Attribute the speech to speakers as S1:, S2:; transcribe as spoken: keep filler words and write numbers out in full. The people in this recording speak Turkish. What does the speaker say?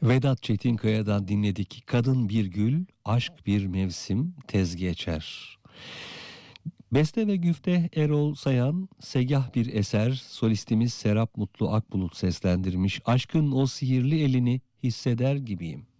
S1: Vedat Çetinkaya'dan dinledik. Kadın bir gül, aşk bir mevsim, tez geçer. Beste ve güfte Erol Sayan, segah bir eser, solistimiz Serap Mutlu Akbulut seslendirmiş. Aşkın o sihirli elini hisseder gibiyim.